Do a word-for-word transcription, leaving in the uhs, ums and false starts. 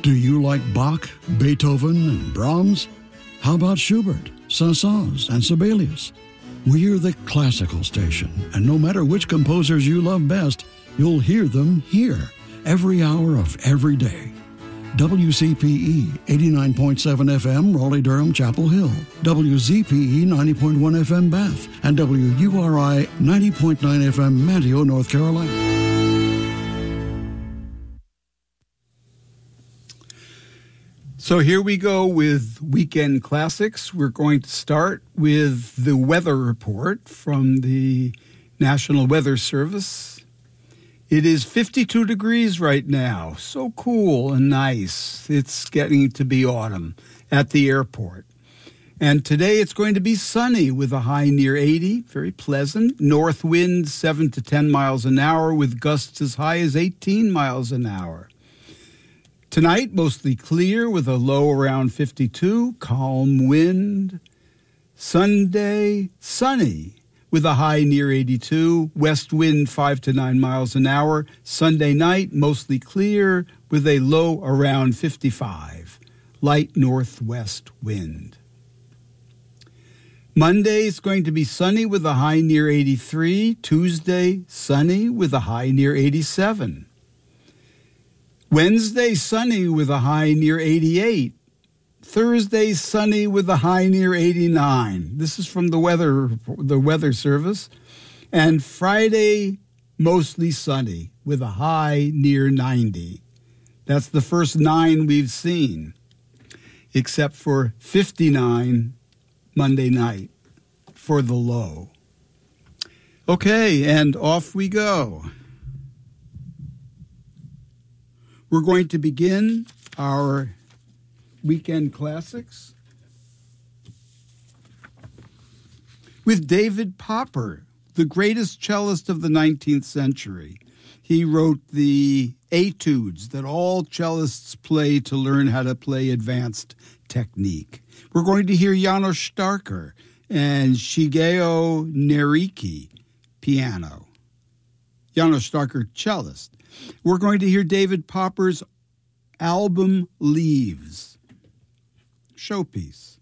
Do you like Bach, Beethoven, and Brahms? How about Schubert, Saint-Saëns, and Sibelius? We're the classical station, and no matter which composers you love best, you'll hear them here, every hour of every day. W C P E eighty-nine point seven F M, Raleigh-Durham, Chapel Hill. W Z P E ninety point one F M, Bath. And W U R I ninety point nine F M, Manteo, North Carolina. So here we go with Weekend Classics. We're going to start with the weather report from the National Weather Service. It is fifty-two degrees right now. So cool and nice. It's getting to be autumn at the airport. And today it's going to be sunny with a high near eighty. Very pleasant. North wind seven to ten miles an hour with gusts as high as eighteen miles an hour. Tonight, mostly clear with a low around fifty-two. Calm wind. Sunday, sunny with a high near eighty-two, west wind five to nine miles an hour. Sunday night, mostly clear with a low around fifty-five, light northwest wind. Monday is going to be sunny with a high near eighty-three. Tuesday, sunny with a high near eighty-seven. Wednesday, sunny with a high near eighty-eight. Thursday, sunny with a high near eighty-nine. This is from the weather the weather service. And Friday, mostly sunny with a high near ninety. That's the first nine we've seen, except for fifty-nine Monday night for the low. Okay, and off we go. We're going to begin our Weekend Classics with David Popper, the greatest cellist of the nineteenth century. He wrote the etudes that all cellists play to learn how to play advanced technique. We're going to hear János Starker and Shigeo Neriki, piano. János Starker, cellist. We're going to hear David Popper's album Leaves, showpiece.